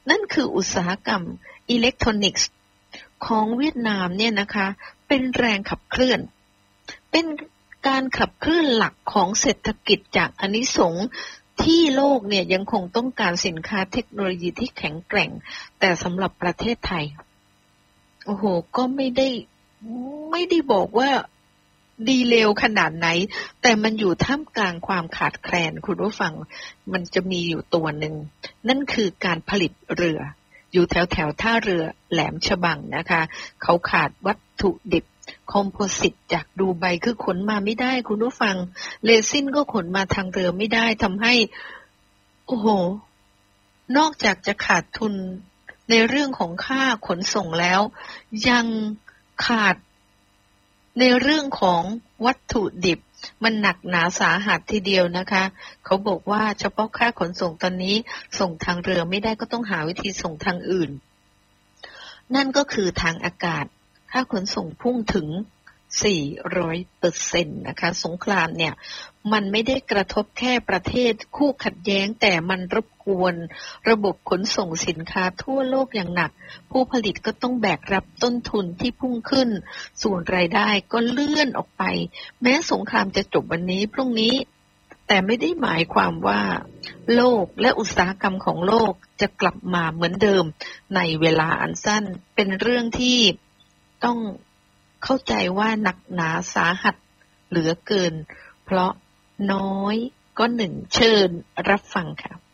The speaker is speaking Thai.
นั่นคืออุตสาหกรรมอิเล็กทรอนิกส์ของเวียดนามเนี่ยนะคะเป็นแรงขับเคลื่อนเป็นการขับเคลื่อนหลักของเศรษฐกิจจากอานิสงส์ที่โลกเนี่ยยังคงต้องการสินค้าเทคโนโลยีที่แข็งแกร่งแต่สำหรับประเทศไทยโอ้โหก็ไม่ได้บอกว่าดีเลวขนาดไหนแต่มันอยู่ท่ามกลางความขาดแคลนคุณผู้ฟังมันจะมีอยู่ตัวหนึ่งนั่นคือการผลิตเรืออยู่แถวท่าเรือแหลมฉบังนะคะเขาขาดวัตถุดิบคอมโพสิตจากดูไบคือขนมาไม่ได้คุณผู้ฟังเรซินก็ขนมาทางเรือไม่ได้ทำให้โอ้โหนอกจากจะขาดทุนในเรื่องของค่าขนส่งแล้วยังขาดในเรื่องของวัตถุดิบมันหนักหนาสาหัสทีเดียวนะคะเขาบอกว่าเฉพาะค่าขนส่งตอนนี้ส่งทางเรือไม่ได้ก็ต้องหาวิธีส่งทางอื่นนั่นก็คือทางอากาศค่าขนส่งพุ่งถึง 400% นะคะสงครามเนี่ยมันไม่ได้กระทบแค่ประเทศคู่ขัดแย้งแต่มันรบกวนระบบขนส่งสินค้าทั่วโลกอย่างหนักผู้ผลิตก็ต้องแบกรับต้นทุนที่พุ่งขึ้นส่วนรายได้ก็เลื่อนออกไปแม้สงครามจะจบวันนี้พรุ่งนี้แต่ไม่ได้หมายความว่าโลกและอุตสาหกรรมของโลกจะกลับมาเหมือนเดิมในเวลาอันสั้นเป็นเรื่องที่ต้องเข้าใจว่าหนักหนาสาหัสเหลือเกินเพราะน้อยก็หนึ่งเชิญรับฟังค่ะ